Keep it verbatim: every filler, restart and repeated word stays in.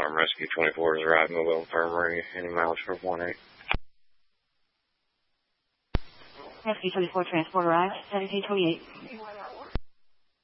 Alarm Rescue twenty-four is arrived, mobile infirmary, any mileage for one eight. Rescue twenty-four transport arrived, seventeen twenty-eight.